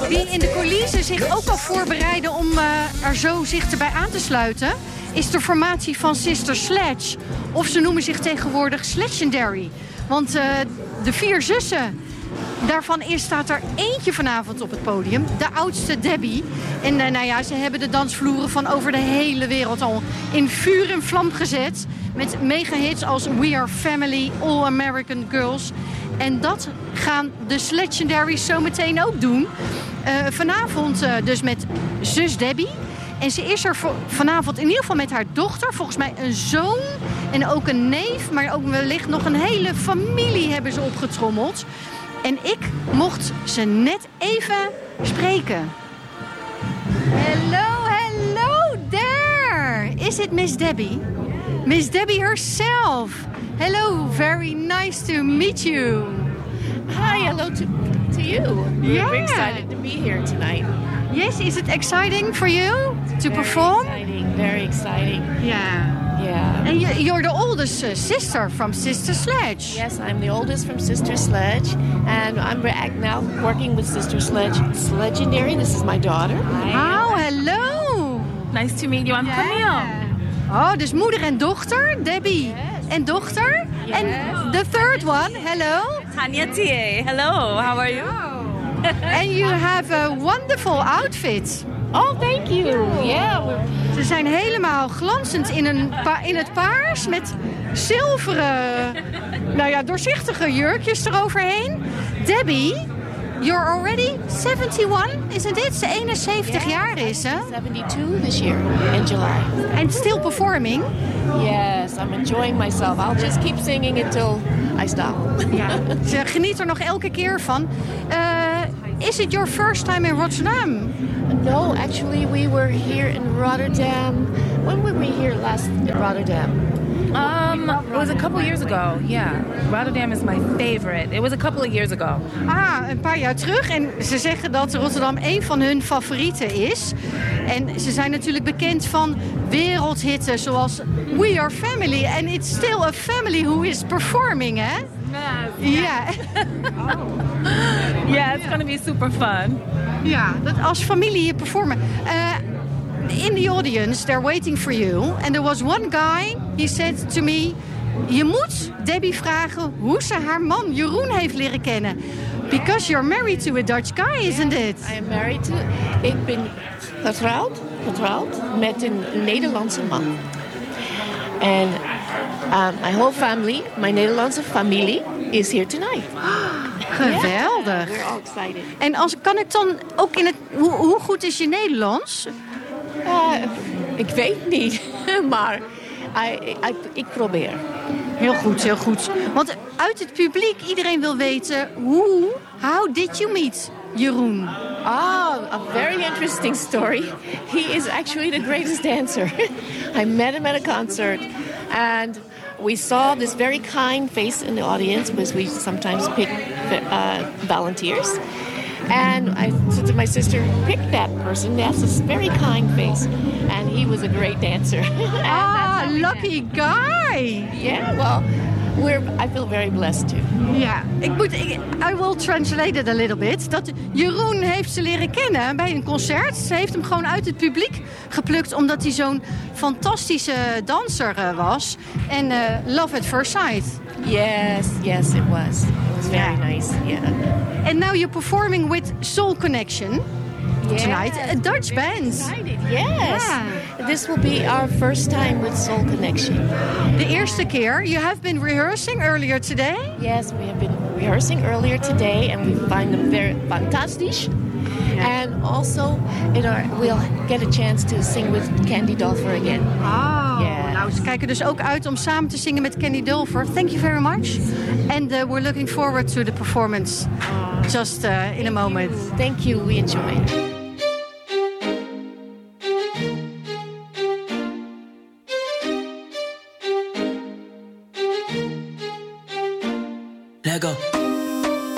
Wie in de coulissen zich ook al voorbereiden om er zo zich erbij aan te sluiten, is de formatie van Sister Sledge. Of ze noemen zich tegenwoordig Sledgendary. Want de 4 zussen, daarvan staat er eentje vanavond op het podium. De oudste, Debbie. En ze hebben de dansvloeren van over de hele wereld al in vuur en vlam gezet. Met megahits als We Are Family, All American Girls. En dat gaan de Sledgendaries zo meteen ook doen. Vanavond dus met zus Debbie. En ze is er vanavond in ieder geval met haar dochter. Volgens mij een zoon en ook een neef. Maar ook wellicht nog een hele familie hebben ze opgetrommeld. En ik mocht ze net even spreken. Hello there. Is it Miss Debbie? Miss Debbie herself. Hello, very nice to meet you. Hi, hello to you. Yeah. We're excited to be here tonight. Yes, is it exciting for you to perform? Very exciting. Yeah. And you're the oldest sister from Sister Sledge. Yes, I'm the oldest from Sister Sledge, and I'm now working with Sister Sledge. Sledgendary, this is my daughter. Oh, hello. Nice to meet you, I'm Camille. Oh, dus moeder en dochter, Debbie en dochter. En the third one, hello. Tanya T.A. Hello, how are you? And you have a wonderful outfit. Oh, thank you. Yeah. Ze zijn helemaal glanzend in het paars met zilveren, doorzichtige jurkjes eroverheen. Debbie, you're already 71, isn't it? Ze 71 jaar is ze. 72 this year in July. And still performing? Yes, I'm enjoying myself. I'll just keep singing until I stop. Ja, ze geniet er nog elke keer van. Is it your first time in Rotterdam? No, actually we were here in Rotterdam. When were we here last in Rotterdam? It was a couple years ago, yeah. Rotterdam is my favorite. It was a couple of years ago. Een paar jaar terug. En ze zeggen dat Rotterdam een van hun favorieten is. En ze zijn natuurlijk bekend van wereldhitten zoals We Are Family. And it's still a family who is performing, hè? Yeah. Yeah, it's gonna be super fun. Ja, dat als familie performen. In the audience, they're waiting for you. And there was one guy, he said to me, je moet Debbie vragen hoe ze haar man Jeroen heeft leren kennen. Because you're married to a Dutch guy, isn't it? I am married to... Ik ben getrouwd met een Nederlandse man. En my whole family, my Nederlandse familie, is here tonight. Geweldig. Yeah, we're all excited. En kan ik dan ook in het... Hoe goed is je Nederlands? Ik weet niet, maar ik probeer. Heel goed, heel goed. Want uit het publiek, iedereen wil weten... How did you meet Jeroen? A very interesting story. He is actually the greatest dancer. I met him at a concert, and we saw this very kind face in the audience, because we sometimes pick volunteers. And I said to my sister, pick that person. That's a very kind face. And he was a great dancer. Lucky guy. Yeah, well, I feel very blessed too. Ja, I will translate it a little bit. Dat Jeroen heeft ze leren kennen bij een concert. Ze heeft hem gewoon uit het publiek geplukt, omdat hij zo'n fantastische danser was. En love at first sight. Yes, it was. It was very nice, yeah. And now you're performing with Soul Connection tonight, a Dutch band. Excited, yes. Yeah. This will be our first time with Soul Connection. De eerste keer. You have been rehearsing earlier today? Yes, we have been rehearsing earlier today, and we find them very fantastisch. Yeah. And also, we'll get a chance to sing with Candy Dulfer again. Yeah. Nou, ze kijken dus ook uit om samen te zingen met Candy Dulfer. Thank you very much. And we're looking forward to the performance just in a moment. Thank you, we enjoy it. Let go.